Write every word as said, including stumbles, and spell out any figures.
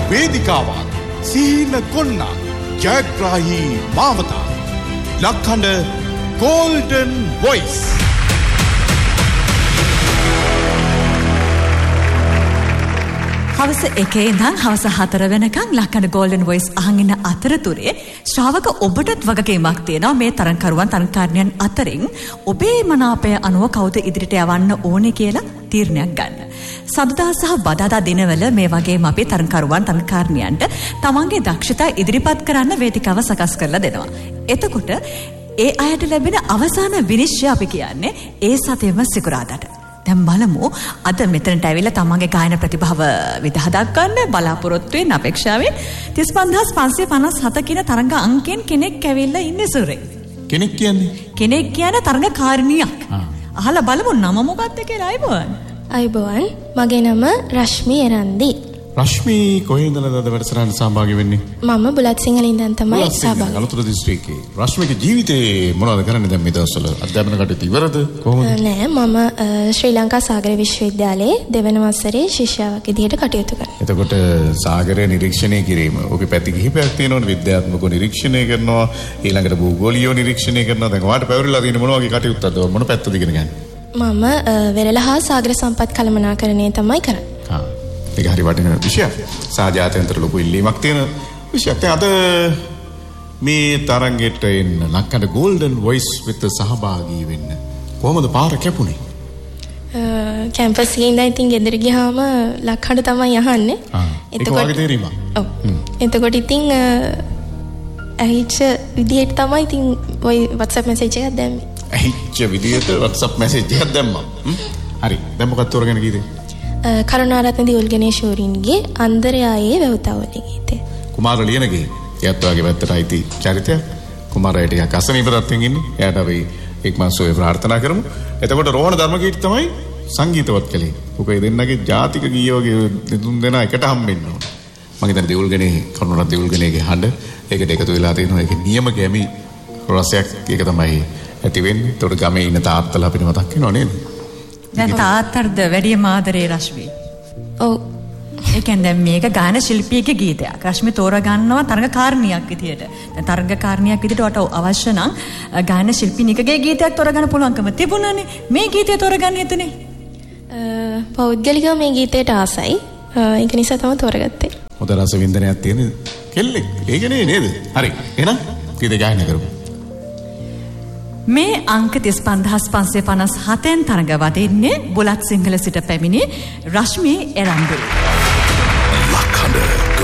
වේදිකාවක් සීන කොන්න ජයග්‍රාහී මාවතා ලක්හඬ Golden Voice හවස එකේ ඉඳන් හවස හතර වෙනකන් ලක්කන Golden Voice අහන් ඉන්න අතරතුරේ ශ්‍රාවක ඔබටත් වගකීමක් තියෙනවා මේ තරංකරුවන් තරංකාරණයන් අතරින් ඔබේ මනාපය අනුව කවුද ඉදිරියට යවන්න ඕනේ කියලා තීරණයක් ගන්න. සදුදා සහ බදාදා දිනවල මේ වගේම අපි තරංකරුවන් තරංකාරණයන්ට තමන්ගේ දක්ෂතා ඉදිරිපත් කරන්න වේදිකාව සකස් කරලා දෙනවා. එතකොට ඒ අයට ලැබෙන අවසාන විනිශ්චය අපි කියන්නේ ඒ සතියෙම සිකුරාදාට. දැන් බලමු අද මෙතනට ඇවිල්ලා තමන්ගේ ගායන ප්‍රතිභාව විදහා ගන්න බලාපොරොත්තු වෙන අපේක්ෂාවෙන් තිස් පන්දාස් පන්සිය පනස් හත කියන තරංග අංකෙන් කෙනෙක් ඇවිල්ලා ඉන්නේ සුරේ. කෙනෙක් කියන්නේ කෙනෙක් කියන්නේ තරංගකාරිනියක්. අහලා බලමු නම මොකක්ද කියලා. අයබෝවන්. අයබෝවන්. මගේ නම රශ්මි එරන්දි. රශ්මි කොහේ ඉඳලාද අද වැඩසටහන සහභාගී වෙන්නේ? මම බුලත් සිංහල ඉඳන් තමයි සහභාගී. අලුතර දිස්ත්‍රික්කේ. රශ්මිගේ ජීවිතේ මොනවද කරන්නේ දැන් මේ දවස්වල? අධ්‍යාපන කටයුතු ඉවරද? කොහොමද? නෑ මම ශ්‍රී ලංකා සාගර විශ්වවිද්‍යාලයේ දෙවන වසරේ ශිෂ්‍යාවක් විදිහට කටයුතු කරනවා. එතකොට සාගරය නිරීක්ෂණය කිරීම. ඔබේ පැති කිහිපයක් තියෙනවනේ. විද්‍යාත්මකව නිරීක්ෂණය කරනවා, ඊළඟට භූගෝලීයව නිරීක්ෂණය කරනවා. දැන් ඔයාලට පැවරිලා තියෙන මොන වගේ කටයුත්තක්ද? මොන පැත්තද ඉගෙන ගන්න? මම වෙරළ හා සාගර සම්පත් කළමනාකරණය තමයි කරන්නේ. හා ඒක හරි වටින විෂයක්. සාජාත්‍යන්තර ලොකු ඉල්ලීමක් තියෙන විෂයක්. දැන් අද මේ තරංගෙට එන්න ලක්කඩ Golden Voice වෙත සහභාගී වෙන්න කොහොමද පාර කැපුණේ? කැම්පස් එකේ ඉඳන් ඉතින් ගෙදර ගියාම ලක්කඩ තමයි අහන්නේ. එතකොට ඒක වගේ තේරීමක්. ඔව්. එතකොට ඉතින් ඇහිච්ච විදියට තමයි ඉතින් ওই WhatsApp message එකක් දැම්මේ. ඇහිච්ච විදියට WhatsApp message එකක් දැම්මා. හරි. දැන් මොකක්ද තෝරගෙන ගියේ? කරුණාරත්න දියුල්ගනේ ෂෝරින්ගේ අන්දරයායේ වැව්තාවලේ ගීතය. කුමාර ලියනගේ එයත් වගේ පැත්තට අයිති චරිතයක්. කුමාරයා ටිකක් අසනීප තත්ත්වෙන් ඉන්නේ. එයාට අපි එක්මන් සෝය ප්‍රාර්ථනා කරමු. එතකොට රෝහණ ධර්මකීර්ති තමයි සංගීතවත් කළේ. ඔකේ දෙන්නගේ ජාතික ගීය වගේ තුන් දෙනා එකට හම්බෙන්න ඕන. මම හිතන්නේ දියුල්ගනේ කරුණාරත්න දියුල්ගනේගේ හඬ ඒකට එකතු වෙලා තියෙනවා. ඒකේ නියම ගැමි රසයක් ඒක තමයි ඇති වෙන්නේ. ඒතකොට ගමේ ඉන්න තාත්තලා අපිට මතක් වෙනව නේද? දැන් තාත්තර්ද වැඩිම ආදරේ රශ්මි. ඔව්. ඒ කියන්නේ මේක ගායන ශිල්පියෙක්ගේ ගීතයක්. රශ්මි තෝරගන්නවා තරඟකාරණියක් විදියට. දැන් තරඟකාරණියක් විදියට වට අවශ්‍ය නම් ගායන ශිල්පිනිකගේ ගීතයක් තෝරගන්න පුළුවන්කම තිබුණානේ. මේ ගීතය තෝරගන්න හිතුනේ. පෞද්ගලිකව මේ ගීතයට ආසයි. ඒක නිසා තමයි තෝරගත්තේ. හොඳ රස වින්දනයක් තියෙන කෙල්ලෙක්. ඒකනේ නේද? හරි. එහෙනම් ගීත ගායනා කරමු. මේ අංක තිස් පන්දාස් පන්සිය පනස් හතෙන් තරඟ වදින්නේ බුලත් සිංහල සිට පැමිණි රශ්මි එරන්දි.